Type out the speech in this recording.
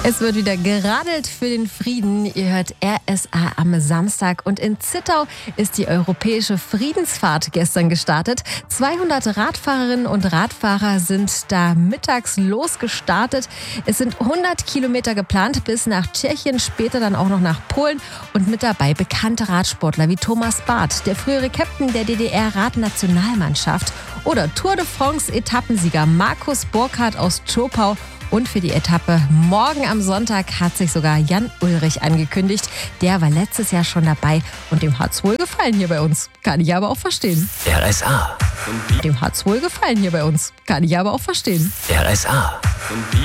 Es wird wieder geradelt für den Frieden. Ihr hört RSA am Samstag. Und in Zittau ist die Europäische Friedensfahrt gestern gestartet. 200 Radfahrerinnen und Radfahrer sind da mittags losgestartet. Es sind 100 Kilometer geplant bis nach Tschechien, später dann auch noch nach Polen. Und mit dabei bekannte Radsportler wie Thomas Barth, der frühere Captain der DDR-Radnationalmannschaft, oder Tour de France-Etappensieger Markus Burkhardt aus Zschopau. Und für die Etappe morgen am Sonntag hat sich sogar Jan Ullrich angekündigt. Der war letztes Jahr schon dabei und dem hat's wohl gefallen hier bei uns. Kann ich aber auch verstehen. RSA. Dem hat's wohl gefallen hier bei uns. Kann ich aber auch verstehen. RSA.